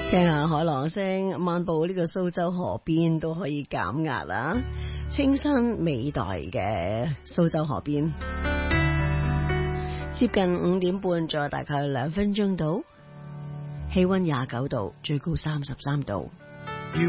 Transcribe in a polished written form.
聽下海浪聲，漫步呢個蘇州河邊都可以減壓啦。清新美黛嘅蘇州河邊，接近5點半，再大概2分鐘到，氣溫29度，最高33度。